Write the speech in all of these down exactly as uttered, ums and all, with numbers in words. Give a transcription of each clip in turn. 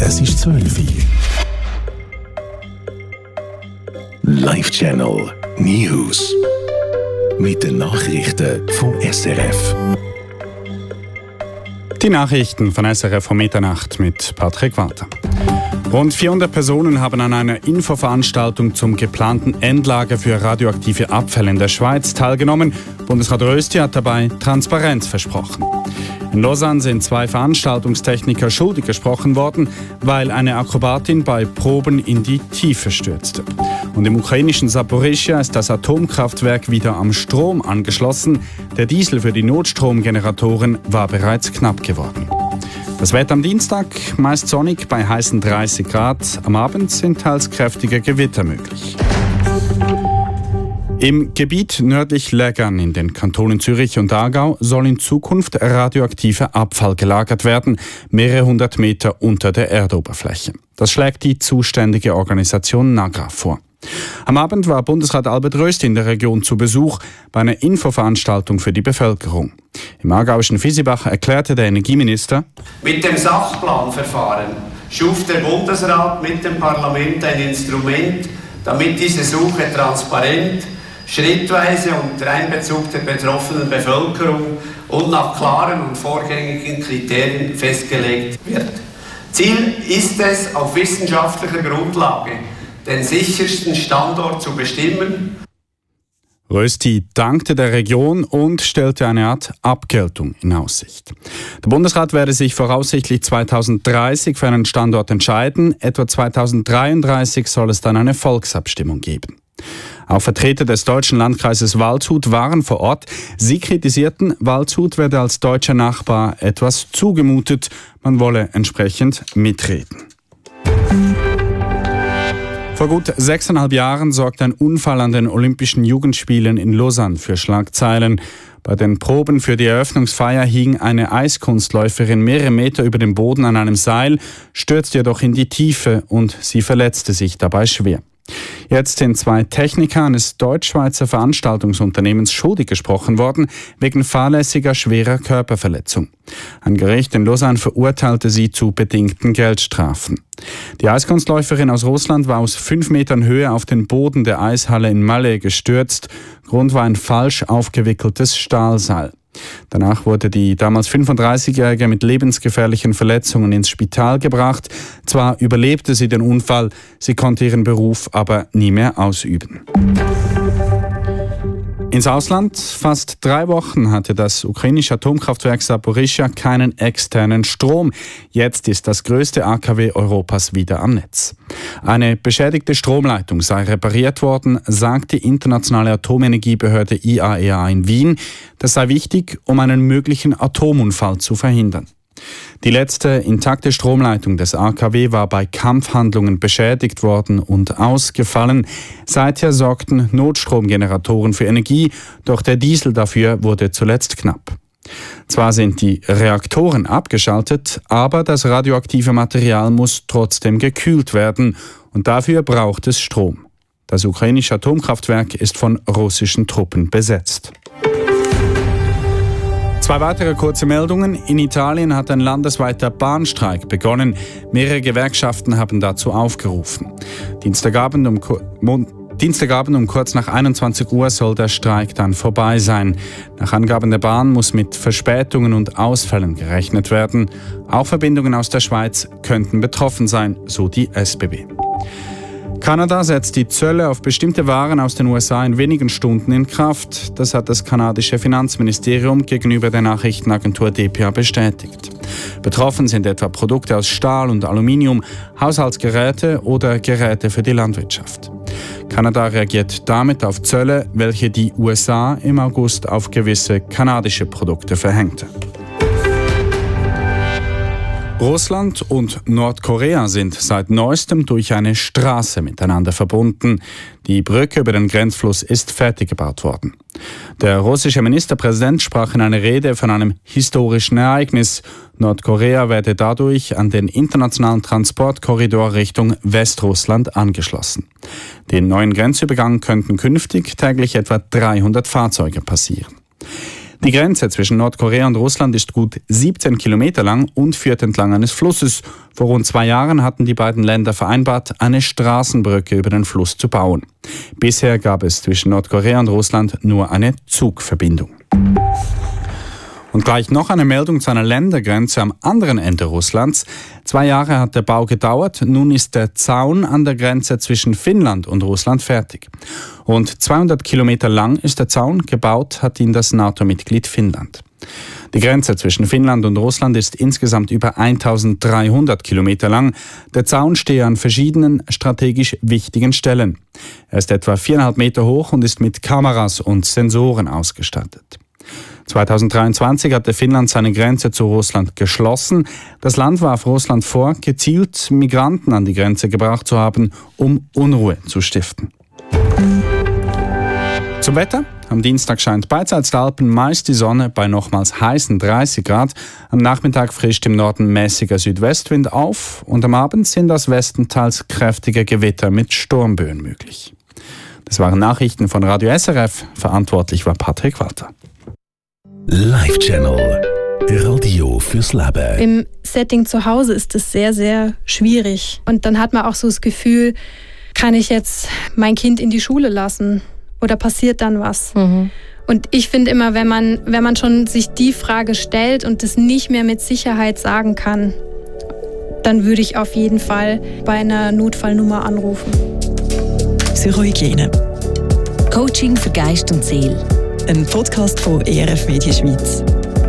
Es ist zwölf Uhr. Live Channel News. Mit den Nachrichten vom S R F. Die Nachrichten von S R F um Mitternacht mit Patrick Walter. Rund vierhundert Personen haben an einer Infoveranstaltung zum geplanten Endlager für radioaktive Abfälle in der Schweiz teilgenommen. Bundesrat Rösti hat dabei Transparenz versprochen. In Lausanne sind zwei Veranstaltungstechniker schuldig gesprochen worden, weil eine Akrobatin bei Proben in die Tiefe stürzte. Und im ukrainischen Saporischschja ist das Atomkraftwerk wieder am Strom angeschlossen. Der Diesel für die Notstromgeneratoren war bereits knapp geworden. Das Wetter am Dienstag meist sonnig bei heißen dreißig Grad. Am Abend sind teils kräftige Gewitter möglich. Im Gebiet nördlich Lägern in den Kantonen Zürich und Aargau soll in Zukunft radioaktiver Abfall gelagert werden, mehrere hundert Meter unter der Erdoberfläche. Das schlägt die zuständige Organisation NAGRA vor. Am Abend war Bundesrat Albert Rösti in der Region zu Besuch bei einer Infoveranstaltung für die Bevölkerung. Im aargauischen Visibach erklärte der Energieminister: Mit dem Sachplanverfahren schuf der Bundesrat mit dem Parlament ein Instrument, damit diese Suche transparent, schrittweise unter Einbezug der betroffenen Bevölkerung und nach klaren und vorgängigen Kriterien festgelegt wird. Ziel ist es, auf wissenschaftlicher Grundlage den sichersten Standort zu bestimmen. Rösti dankte der Region und stellte eine Art Abgeltung in Aussicht. Der Bundesrat werde sich voraussichtlich zweitausenddreißig für einen Standort entscheiden. Etwa zweitausenddreiunddreißig soll es dann eine Volksabstimmung geben. Auch Vertreter des deutschen Landkreises Waldshut waren vor Ort. Sie kritisierten, Waldshut werde als deutscher Nachbar etwas zugemutet. Man wolle entsprechend mitreden. Vor gut sechseinhalb Jahren sorgte ein Unfall an den Olympischen Jugendspielen in Lausanne für Schlagzeilen. Bei den Proben für die Eröffnungsfeier hing eine Eiskunstläuferin mehrere Meter über dem Boden an einem Seil, stürzte jedoch in die Tiefe und sie verletzte sich dabei schwer. Jetzt sind zwei Techniker eines deutsch-schweizer Veranstaltungsunternehmens schuldig gesprochen worden, wegen fahrlässiger schwerer Körperverletzung. Ein Gericht in Lausanne verurteilte sie zu bedingten Geldstrafen. Die Eiskunstläuferin aus Russland war aus fünf Metern Höhe auf den Boden der Eishalle in Malé gestürzt. Grund war ein falsch aufgewickeltes Stahlseil. Danach wurde die damals fünfunddreißigjährige mit lebensgefährlichen Verletzungen ins Spital gebracht. Zwar überlebte sie den Unfall, sie konnte ihren Beruf aber nie mehr ausüben. Ins Ausland. Fast drei Wochen hatte das ukrainische Atomkraftwerk Saporischschja keinen externen Strom. Jetzt ist das größte A K W Europas wieder am Netz. Eine beschädigte Stromleitung sei repariert worden, sagt die internationale Atomenergiebehörde I A E A in Wien. Das sei wichtig, um einen möglichen Atomunfall zu verhindern. Die letzte intakte Stromleitung des A K W war bei Kampfhandlungen beschädigt worden und ausgefallen. Seither sorgten Notstromgeneratoren für Energie, doch der Diesel dafür wurde zuletzt knapp. Zwar sind die Reaktoren abgeschaltet, aber das radioaktive Material muss trotzdem gekühlt werden und dafür braucht es Strom. Das ukrainische Atomkraftwerk ist von russischen Truppen besetzt. Zwei weitere kurze Meldungen. In Italien hat ein landesweiter Bahnstreik begonnen. Mehrere Gewerkschaften haben dazu aufgerufen. Dienstagabend um, Dienstagabend um kurz nach einundzwanzig Uhr soll der Streik dann vorbei sein. Nach Angaben der Bahn muss mit Verspätungen und Ausfällen gerechnet werden. Auch Verbindungen aus der Schweiz könnten betroffen sein, so die S B B. Kanada setzt die Zölle auf bestimmte Waren aus den U S A in wenigen Stunden in Kraft. Das hat das kanadische Finanzministerium gegenüber der Nachrichtenagentur D P A bestätigt. Betroffen sind etwa Produkte aus Stahl und Aluminium, Haushaltsgeräte oder Geräte für die Landwirtschaft. Kanada reagiert damit auf Zölle, welche die U S A im August auf gewisse kanadische Produkte verhängte. Russland und Nordkorea sind seit neuestem durch eine Straße miteinander verbunden. Die Brücke über den Grenzfluss ist fertig gebaut worden. Der russische Ministerpräsident sprach in einer Rede von einem historischen Ereignis. Nordkorea werde dadurch an den internationalen Transportkorridor Richtung Westrussland angeschlossen. Den neuen Grenzübergang könnten künftig täglich etwa dreihundert Fahrzeuge passieren. Die Grenze zwischen Nordkorea und Russland ist gut siebzehn Kilometer lang und führt entlang eines Flusses. Vor rund zwei Jahren hatten die beiden Länder vereinbart, eine Straßenbrücke über den Fluss zu bauen. Bisher gab es zwischen Nordkorea und Russland nur eine Zugverbindung. Und gleich noch eine Meldung zu einer Ländergrenze am anderen Ende Russlands. Zwei Jahre hat der Bau gedauert. Nun ist der Zaun an der Grenze zwischen Finnland und Russland fertig. Rund zweihundert Kilometer lang ist der Zaun. Gebaut hat ihn das NATO-Mitglied Finnland. Die Grenze zwischen Finnland und Russland ist insgesamt über eintausenddreihundert Kilometer lang. Der Zaun stehe an verschiedenen strategisch wichtigen Stellen. Er ist etwa viereinhalb Meter hoch und ist mit Kameras und Sensoren ausgestattet. zweitausenddreiundzwanzig hatte Finnland seine Grenze zu Russland geschlossen. Das Land warf Russland vor, gezielt Migranten an die Grenze gebracht zu haben, um Unruhe zu stiften. Zum Wetter. Am Dienstag scheint beidseits der Alpen meist die Sonne bei nochmals heißen dreißig Grad. Am Nachmittag frischt im Norden mäßiger Südwestwind auf und am Abend sind aus Westen teils kräftige Gewitter mit Sturmböen möglich. Das waren Nachrichten von Radio S R F. Verantwortlich war Patrick Walter. Live Channel. Radio fürs Leben. Im Setting zu Hause ist es sehr, sehr schwierig. Und dann hat man auch so das Gefühl, kann ich jetzt mein Kind in die Schule lassen? Oder passiert dann was? Mhm. Und ich finde immer, wenn man, wenn man schon sich die Frage stellt und das nicht mehr mit Sicherheit sagen kann, dann würde ich auf jeden Fall bei einer Notfallnummer anrufen. Psychohygiene. Coaching für Geist und Seele. Ein Podcast von E R F Media Schweiz.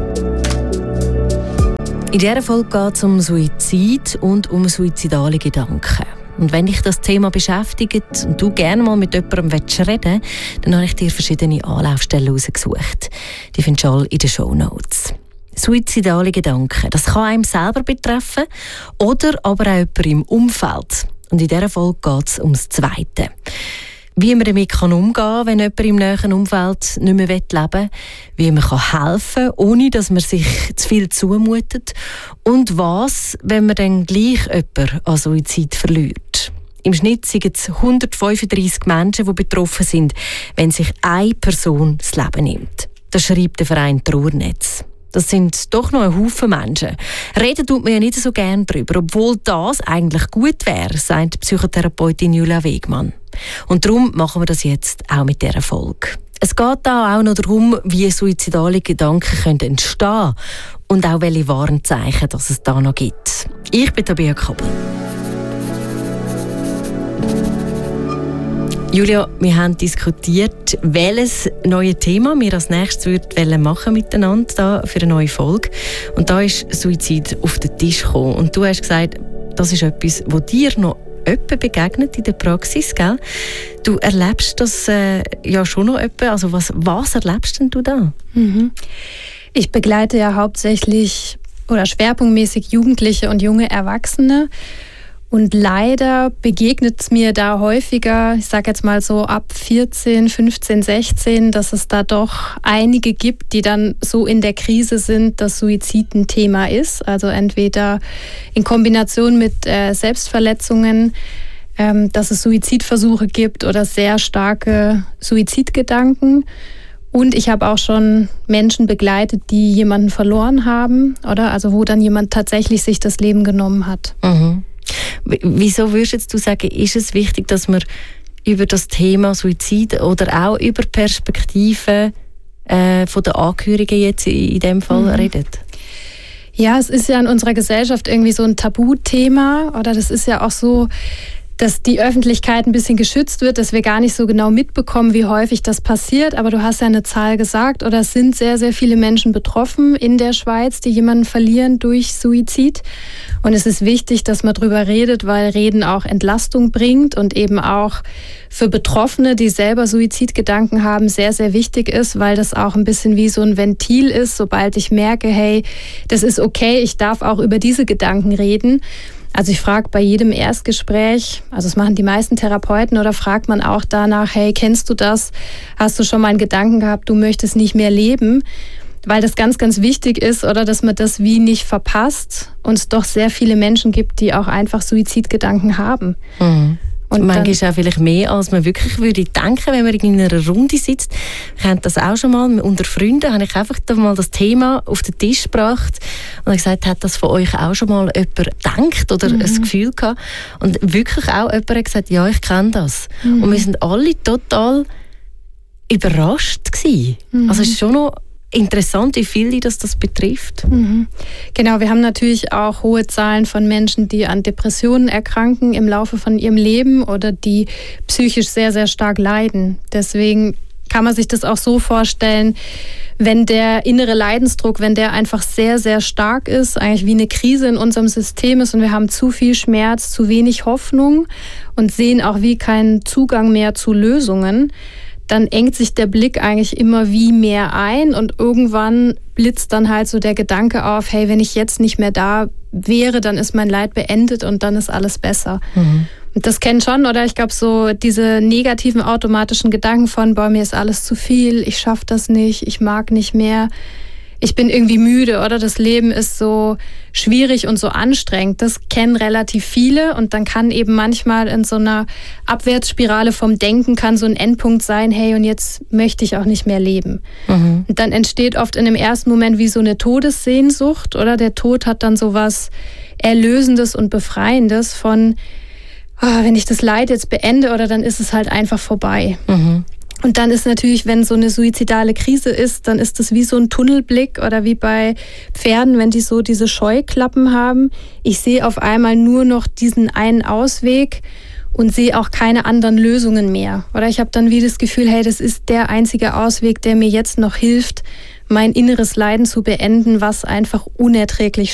In dieser Folge geht es um Suizid und um suizidale Gedanken. Und wenn dich das Thema beschäftigt und du gerne mal mit jemandem reden willst, dann habe ich dir verschiedene Anlaufstellen herausgesucht. Die findest du alle in den Shownotes. Suizidale Gedanken, das kann einem selber betreffen oder aber auch jemanden im Umfeld. Und in dieser Folge geht es um das Zweite. Wie man damit umgehen kann, wenn jemand im näheren Umfeld nicht mehr leben will, wie man helfen kann, ohne dass man sich zu viel zumutet und was, wenn man dann gleich jemanden an Suizid verliert. Im Schnitt sind es hundertfünfunddreissig Menschen, die betroffen sind, wenn sich eine Person das Leben nimmt. Das schreibt der Verein Trauernetz. Das sind doch noch ein Haufen Menschen. Reden tut man ja nicht so gerne darüber, obwohl das eigentlich gut wäre, sagt die Psychotherapeutin Julia Wegmann. Und darum machen wir das jetzt auch mit dieser Folge. Es geht da auch noch darum, wie suizidale Gedanken können entstehen können und auch welche Warnzeichen dass es da noch gibt. Ich bin Tabea Kabel. Julia, wir haben diskutiert, welches neue Thema wir als nächstes würden machen miteinander da für eine neue Folge. Und da ist Suizid auf den Tisch gekommen. Und du hast gesagt, das ist etwas, wo dir noch jemand begegnet in der Praxis, gell? Du erlebst das äh, ja schon noch jemand. Also was, was erlebst denn du da? Mhm. Ich begleite ja hauptsächlich oder schwerpunktmäßig Jugendliche und junge Erwachsene. Und leider begegnet es mir da häufiger, ich sage jetzt mal so ab vierzehn, fünfzehn, sechzehn, dass es da doch einige gibt, die dann so in der Krise sind, dass Suizid ein Thema ist. Also entweder in Kombination mit äh, Selbstverletzungen, ähm, dass es Suizidversuche gibt oder sehr starke Suizidgedanken. Und ich habe auch schon Menschen begleitet, die jemanden verloren haben, oder? Also wo dann jemand tatsächlich sich das Leben genommen hat. Mhm. Wieso würdest du sagen, ist es wichtig, dass man über das Thema Suizid oder auch über Perspektiven äh, von der Angehörigen jetzt in dem Fall mhm. redet? Ja, es ist ja in unserer Gesellschaft irgendwie so ein Tabuthema, oder das ist ja auch so, dass die Öffentlichkeit ein bisschen geschützt wird, dass wir gar nicht so genau mitbekommen, wie häufig das passiert. Aber du hast ja eine Zahl gesagt, oder es sind sehr, sehr viele Menschen betroffen in der Schweiz, die jemanden verlieren durch Suizid. Und es ist wichtig, dass man drüber redet, weil Reden auch Entlastung bringt und eben auch für Betroffene, die selber Suizidgedanken haben, sehr, sehr wichtig ist, weil das auch ein bisschen wie so ein Ventil ist, sobald ich merke, hey, das ist okay, ich darf auch über diese Gedanken reden. Also ich frage bei jedem Erstgespräch, also das machen die meisten Therapeuten, oder fragt man auch danach, hey, kennst du das? Hast du schon mal einen Gedanken gehabt, du möchtest nicht mehr leben? Weil das ganz, ganz wichtig ist, oder dass man das wie nicht verpasst und es doch sehr viele Menschen gibt, die auch einfach Suizidgedanken haben. Mhm. Und manchmal auch vielleicht mehr, als man wirklich würde denken, wenn man in einer Runde sitzt. Ich kenne das auch schon mal. Unter Freunden habe ich einfach mal das Thema auf den Tisch gebracht und habe gesagt, hat das von euch auch schon mal jemand gedacht oder mhm. ein Gefühl gehabt? Und wirklich auch jemand hat gesagt, ja, ich kenne das. Mhm. Und wir sind alle total überrascht gewesen. Mhm. Also es ist schon noch interessant, wie viele das, das betrifft. Mhm. Genau, wir haben natürlich auch hohe Zahlen von Menschen, die an Depressionen erkranken im Laufe von ihrem Leben oder die psychisch sehr, sehr stark leiden. Deswegen kann man sich das auch so vorstellen, wenn der innere Leidensdruck, wenn der einfach sehr, sehr stark ist, eigentlich wie eine Krise in unserem System ist und wir haben zu viel Schmerz, zu wenig Hoffnung und sehen auch wie keinen Zugang mehr zu Lösungen, dann engt sich der Blick eigentlich immer wie mehr ein und irgendwann blitzt dann halt so der Gedanke auf, hey, wenn ich jetzt nicht mehr da wäre, dann ist mein Leid beendet und dann ist alles besser. Mhm. Und das kennt schon, oder? Ich glaube, so diese negativen automatischen Gedanken von, boah, mir ist alles zu viel, ich schaffe das nicht, ich mag nicht mehr, ich bin irgendwie müde, oder? Das Leben ist so schwierig und so anstrengend. Das kennen relativ viele und dann kann eben manchmal in so einer Abwärtsspirale vom Denken kann so ein Endpunkt sein, hey, und jetzt möchte ich auch nicht mehr leben. Mhm. Und dann entsteht oft in dem ersten Moment wie so eine Todessehnsucht, oder? Der Tod hat dann so was Erlösendes und Befreiendes von, oh, wenn ich das Leid jetzt beende, oder dann ist es halt einfach vorbei. Mhm. Und dann ist natürlich, wenn so eine suizidale Krise ist, dann ist das wie so ein Tunnelblick oder wie bei Pferden, wenn die so diese Scheuklappen haben. Ich sehe auf einmal nur noch diesen einen Ausweg und sehe auch keine anderen Lösungen mehr. Oder ich habe dann wie das Gefühl, hey, das ist der einzige Ausweg, der mir jetzt noch hilft, mein inneres Leiden zu beenden, was einfach unerträglich